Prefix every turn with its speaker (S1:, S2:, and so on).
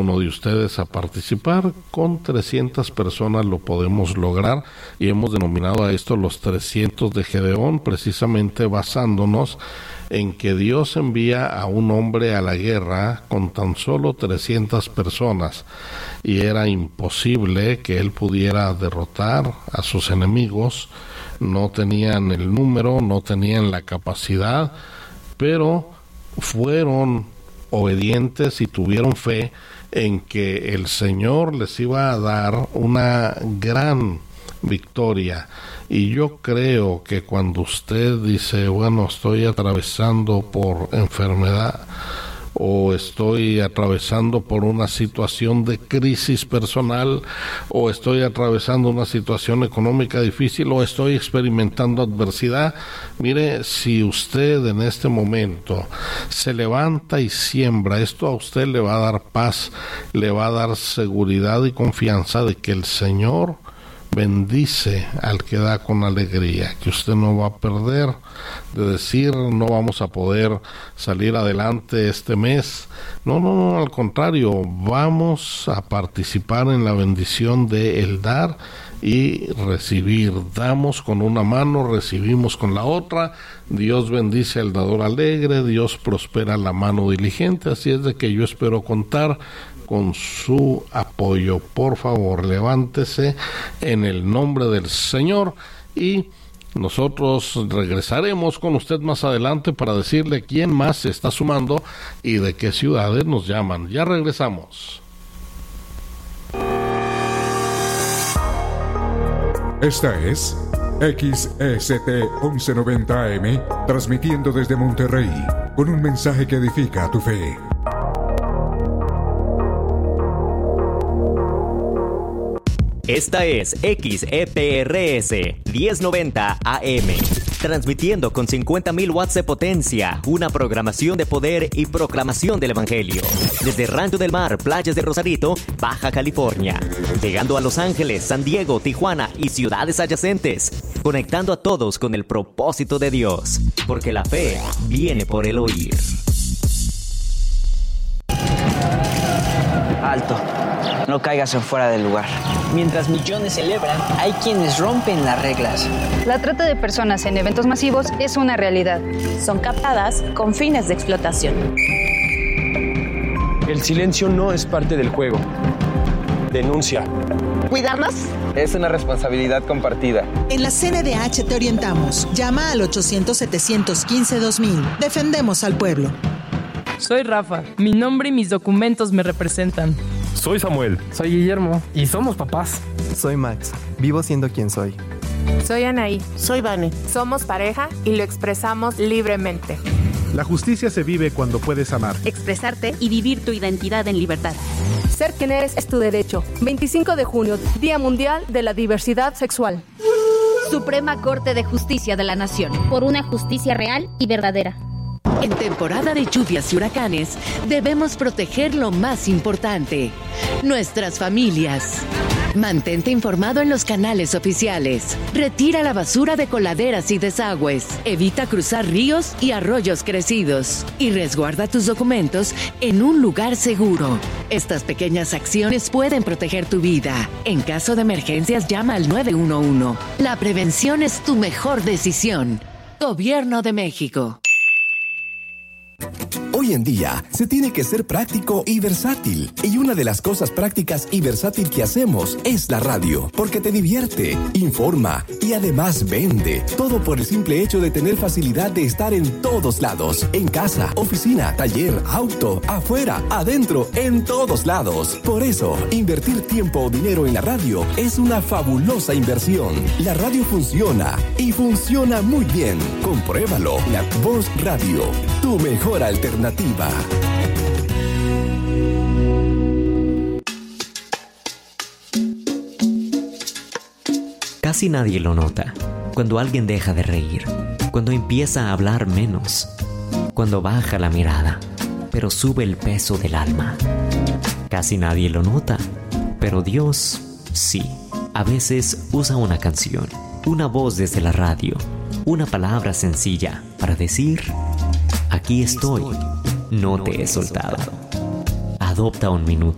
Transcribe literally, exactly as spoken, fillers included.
S1: uno de ustedes a participar. Con trescientas personas lo podemos lograr y hemos denominado a esto los trescientos de Gedeón, precisamente basándonos en que Dios envía a un hombre a la guerra con tan solo trescientas personas y era imposible que él pudiera derrotar a sus enemigos. No tenían el número, no tenían la capacidad, pero fueron obedientes y tuvieron fe en que el Señor les iba a dar una gran victoria. Y yo creo que cuando usted dice, bueno, estoy atravesando por enfermedad o estoy atravesando por una situación de crisis personal o estoy atravesando una situación económica difícil o estoy experimentando adversidad, mire, si usted en este momento se levanta y siembra, esto a usted le va a dar paz, le va a dar seguridad y confianza de que el Señor bendice al que da con alegría, que usted no va a perder, de decir no vamos a poder salir adelante este mes. No, no, no, al contrario, vamos a participar en la bendición de el dar y recibir. Damos con una mano, recibimos con la otra. Dios bendice al dador alegre, Dios prospera la mano diligente. Así es de que yo espero contar con su apoyo. Por favor, levántese en el nombre del Señor y nosotros regresaremos con usted más adelante para decirle quién más se está sumando y de qué ciudades nos llaman. Ya regresamos.
S2: Esta es X S T once noventa A M, transmitiendo desde Monterrey, con un mensaje que edifica tu fe.
S3: Esta es X E P R S diez noventa A M, transmitiendo con cincuenta mil watts de potencia, una programación de poder y proclamación del Evangelio. Desde Rancho del Mar, Playas de Rosarito, Baja California, llegando a Los Ángeles, San Diego, Tijuana y ciudades adyacentes, conectando a todos con el propósito de Dios, porque la fe viene por el oír.
S4: Alto, no caigas en fuera del lugar. Mientras millones celebran, hay quienes rompen las reglas.
S5: La trata de personas en eventos masivos es una realidad.
S6: Son captadas con fines de explotación.
S7: El silencio no es parte del juego. Denuncia.
S8: ¿Cuidarnos?
S9: Es una responsabilidad compartida.
S8: En la C N D H te orientamos. Llama al ochocientos, setecientos quince, dos mil. Defendemos al pueblo.
S10: Soy Rafa. Mi nombre y mis documentos me representan.
S11: Soy Samuel.
S12: Soy Guillermo. Y somos papás.
S13: Soy Max. Vivo siendo quien soy.
S14: Soy Anaí.
S15: Soy Vane.
S14: Somos pareja y lo expresamos libremente.
S16: La justicia se vive cuando puedes amar,
S17: expresarte y vivir tu identidad en libertad.
S18: Ser quien eres es tu derecho. veinticinco de junio, Día Mundial de la Diversidad Sexual.
S17: Suprema Corte de Justicia de la Nación. Por una justicia real y verdadera.
S19: En temporada de lluvias y huracanes, debemos proteger lo más importante: nuestras familias. Mantente informado en los canales oficiales. Retira la basura de coladeras y desagües. Evita cruzar ríos y arroyos crecidos. Y resguarda tus documentos en un lugar seguro. Estas pequeñas acciones pueden proteger tu vida. En caso de emergencias, llama al nueve uno uno. La prevención es tu mejor decisión. Gobierno de México.
S20: Hoy en día se tiene que ser práctico y versátil. Y una de las cosas prácticas y versátil que hacemos es la radio, porque te divierte, informa y además vende. Todo por el simple hecho de tener facilidad de estar en todos lados. En casa, oficina, taller, auto, afuera, adentro, en todos lados. Por eso, invertir tiempo o dinero en la radio es una fabulosa inversión. La radio funciona y funciona muy bien. Compruébalo. La Voz Radio, tu mejor alternativa.
S3: Casi nadie lo nota. Cuando alguien deja de reír, cuando empieza a hablar menos, cuando baja la mirada, pero sube el peso del alma. Casi nadie lo nota, pero Dios sí. A veces usa una canción, una voz desde la radio, una palabra sencilla para decir: aquí estoy, no te he soltado. Adopta un minuto